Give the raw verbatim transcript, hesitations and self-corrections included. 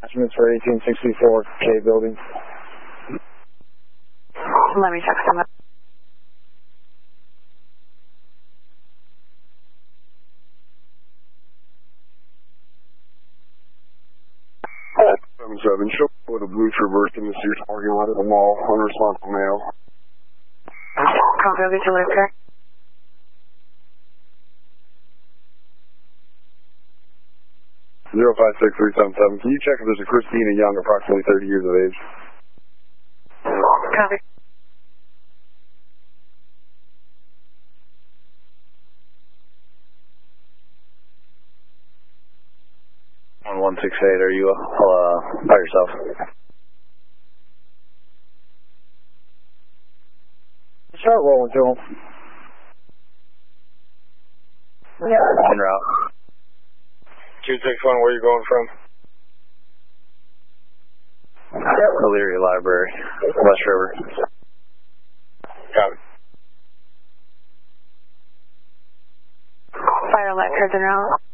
Attachments for eighteen sixty-four K building. Let me check some. seven seven, show with a blue Traverse in the Sears parking lot at the mall, unresponsive male. Copy, I'll get you later. zero five six three seven seven, can you check if there's a Christina Young, approximately thirty years of age? Copy. one one six eight, are you uh, by yourself? Start rolling to him. Yeah. En route. two six one, where are you going from? Elyria Library, West River. Copy. Fire light, curtain route.